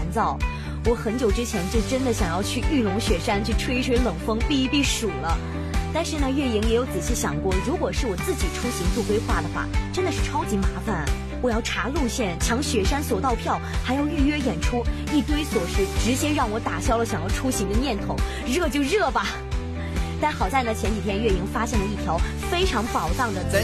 燥。我很久之前就真的想要去玉龙雪山去吹一吹冷风，避一避暑了。但是呢，月莹也有仔细想过，如果是我自己出行做规划的话，真的是超级麻烦。我要查路线、抢雪山索道票，还要预约演出，一堆琐事，直接让我打消了想要出行的念头。热就热吧。但好在呢，前几天月莹发现了一条非常宝藏的